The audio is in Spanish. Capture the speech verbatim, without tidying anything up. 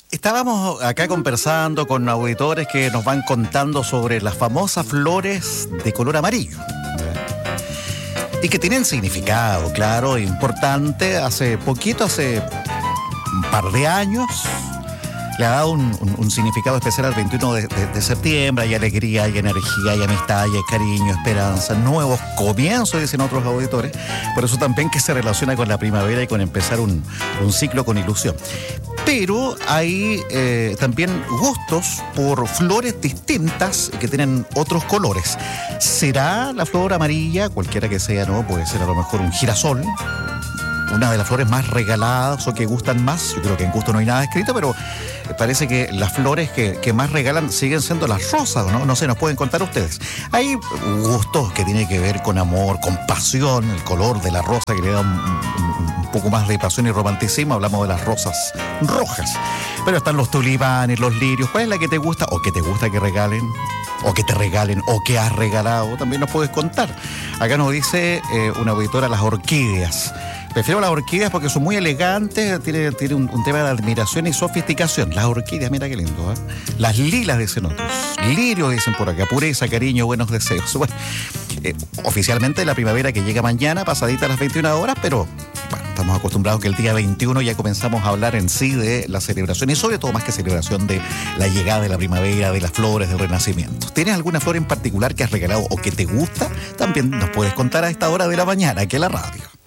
Estábamos acá conversando con auditores que nos van contando sobre las famosas flores de color amarillo. ¿Eh? Y que tienen significado, claro, importante. Hace poquito, hace un par de años, le ha dado un, un, un significado especial al veintiuno de, de, de septiembre. Hay alegría, hay energía, hay amistad, hay cariño, esperanza, nuevos comienzos, dicen otros auditores. Por eso también que se relaciona con la primavera y con empezar un, un ciclo con ilusión. Pero hay eh, también gustos por flores distintas que tienen otros colores. ¿Será la flor amarilla, cualquiera que sea, no? Puede ser a lo mejor un girasol, una de las flores más regaladas o que gustan más. Yo creo que en gusto no hay nada escrito, pero parece que las flores que, que más regalan siguen siendo las rosas, ¿no? No sé, nos pueden contar ustedes. Hay gustos que tienen que ver con amor, con pasión, el color de la rosa que le da un, un, un poco más de pasión y romanticismo. Hablamos de las rosas rojas. Pero están los tulipanes, los lirios. ¿Cuál es la que te gusta o que te gusta que regalen? O que te regalen, o que has regalado, también nos puedes contar. Acá nos dice eh, una auditora, las orquídeas. Prefiero las orquídeas porque son muy elegantes, tiene, tiene un, un tema de admiración y sofisticación. Las orquídeas, mira qué lindo, ¿eh? Las lilas, dicen otros. Lirios, dicen por acá. Pureza, cariño, buenos deseos. Bueno, eh, oficialmente la primavera que llega mañana, pasadita a las veintiuna horas, pero bueno, estamos acostumbrados que el día veintiuno ya comenzamos a hablar en sí de la celebración y sobre todo más que celebración de la llegada de la primavera, de las flores, del renacimiento. ¿Tienes alguna flor en particular que has regalado o que te gusta? También nos puedes contar a esta hora de la mañana aquí en la radio.